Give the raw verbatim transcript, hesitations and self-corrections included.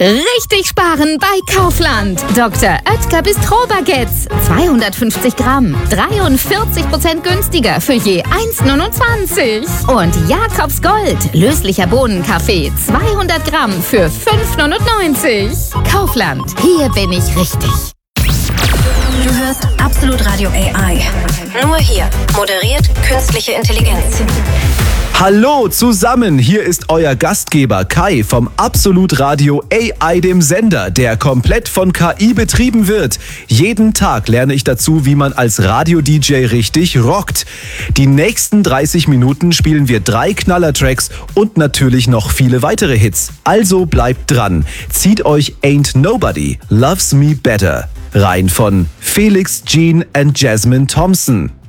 Richtig sparen bei Kaufland. Doktor Oetker Bistro-Baguettes. zweihundertfünfzig Gramm. dreiundvierzig Prozent günstiger für je eins Komma neunundzwanzig. Und Jakobs Gold. Löslicher Bohnenkaffee. zweihundert Gramm für fünf Komma neunundneunzig. Kaufland. Hier bin ich richtig. Du hörst Absolut Radio A I. Nur hier. Moderiert künstliche Intelligenz. Hallo zusammen, hier ist euer Gastgeber Kai vom Absolut Radio A I, dem Sender, der komplett von K I betrieben wird. Jeden Tag lerne ich dazu, wie man als Radio-D J richtig rockt. Die nächsten dreißig Minuten spielen wir drei Knaller-Tracks und natürlich noch viele weitere Hits. Also bleibt dran. Zieht euch Ain't Nobody Loves Me Better rein von Felix Jean and Jasmine Thompson.